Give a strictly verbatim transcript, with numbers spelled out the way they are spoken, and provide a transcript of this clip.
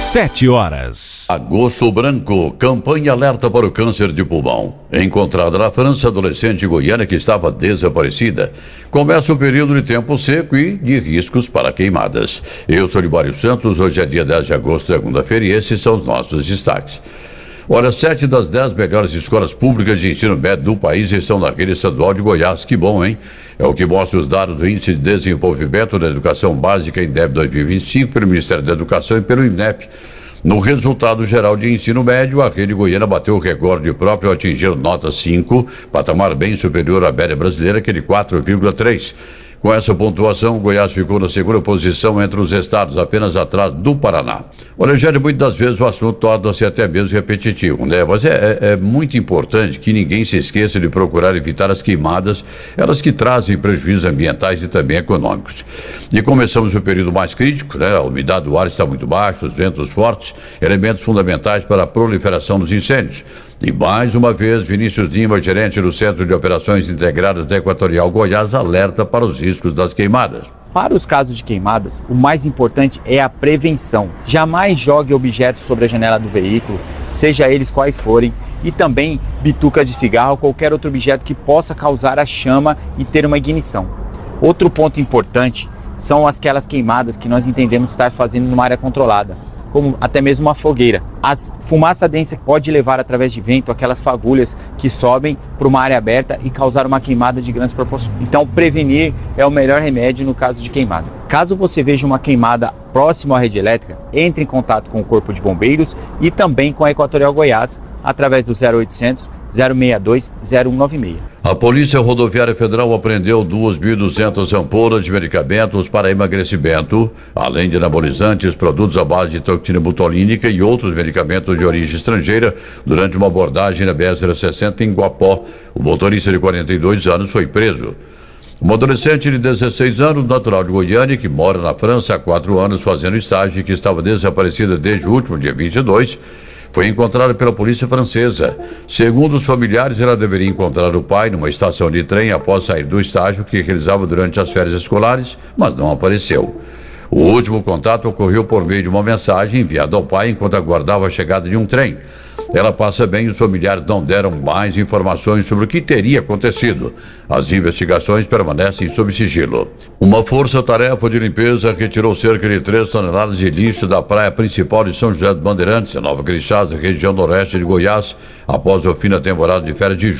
sete horas. Agosto Branco, campanha alerta para o câncer de pulmão. Encontrada na França, adolescente goiana que estava desaparecida. Começa um período de tempo seco e de riscos para queimadas. Eu sou Libório Santos, hoje é dia dez de agosto, segunda-feira, e esses são os nossos destaques. Olha, sete das dez melhores escolas públicas de ensino médio do país estão na rede estadual de Goiás. Que bom, hein? É o que mostra os dados do Índice de Desenvolvimento da Educação Básica INDEB dois mil e vinte e cinco pelo Ministério da Educação e pelo INEP. No resultado geral de ensino médio, a rede goiana bateu o recorde próprio ao atingir nota cinco, patamar bem superior à média brasileira, que é de quatro vírgula três. Com essa pontuação, Goiás ficou na segunda posição entre os estados, apenas atrás do Paraná. Olha, já muitas vezes o assunto torna-se até mesmo repetitivo, né? Mas é, é, é muito importante que ninguém se esqueça de procurar evitar as queimadas, elas que trazem prejuízos ambientais e também econômicos. E começamos o período mais crítico, né? A umidade do ar está muito baixa, os ventos fortes, elementos fundamentais para a proliferação dos incêndios. E mais uma vez, Vinícius Lima, gerente do Centro de Operações Integradas da Equatorial Goiás, alerta para os riscos das queimadas. Para os casos de queimadas, o mais importante é a prevenção. Jamais jogue objetos sobre a janela do veículo, seja eles quais forem, e também bitucas de cigarro ou qualquer outro objeto que possa causar a chama e ter uma ignição. Outro ponto importante são aquelas queimadas que nós entendemos estar fazendo numa área controlada, como até mesmo uma fogueira. A fumaça densa pode levar através de vento aquelas fagulhas que sobem para uma área aberta e causar uma queimada de grandes proporções. Então, prevenir é o melhor remédio no caso de queimada. Caso você veja uma queimada próximo à rede elétrica, entre em contato com o Corpo de Bombeiros e também com a Equatorial Goiás através do zero oitocentos, zero seis dois, zero um nove seis. A Polícia Rodoviária Federal apreendeu duas mil e duzentas ampolas de medicamentos para emagrecimento, além de anabolizantes, produtos à base de toxina botulínica e outros medicamentos de origem estrangeira, durante uma abordagem na B R zero sessenta em Guapó. O motorista de quarenta e dois anos foi preso. Uma adolescente de dezesseis anos, natural de Goiânia, que mora na França há quatro anos fazendo estágio e que estava desaparecida desde o último dia vinte e dois, foi encontrada pela polícia francesa. Segundo os familiares, ela deveria encontrar o pai numa estação de trem após sair do estágio que realizava durante as férias escolares, mas não apareceu. O último contato ocorreu por meio de uma mensagem enviada ao pai enquanto aguardava a chegada de um trem. Ela passa bem e os familiares não deram mais informações sobre o que teria acontecido. As investigações permanecem sob sigilo. Uma força-tarefa de limpeza retirou cerca de três toneladas de lixo da praia principal de São José dos Bandeirantes, em Nova Crixás, região noroeste de Goiás, após o fim da temporada de férias de julho.